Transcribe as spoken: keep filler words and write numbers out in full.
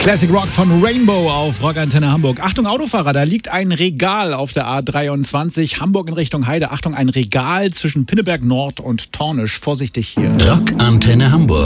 Classic Rock von Rainbow auf Rockantenne Hamburg. Achtung Autofahrer, da liegt ein Regal auf der A dreiundzwanzig, Hamburg in Richtung Heide. Achtung, ein Regal zwischen Pinneberg Nord und Tornisch. Vorsichtig hier. Rockantenne Hamburg.